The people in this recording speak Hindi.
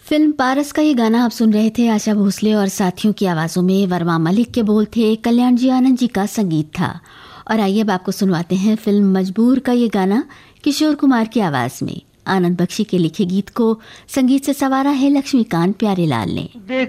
फिल्म पारस का ये गाना आप सुन रहे थे। आशा भोसले और साथियों की आवाज़ों में वर्मा मलिक के बोल थे, कल्याण जी आनंद जी का संगीत था। और आइए अब आपको सुनवाते हैं फिल्म मजबूर का ये गाना किशोर कुमार की आवाज़ में। आनंद बख्शी के लिखे गीत को संगीत से संवारा है लक्ष्मीकांत प्यारेलाल ने।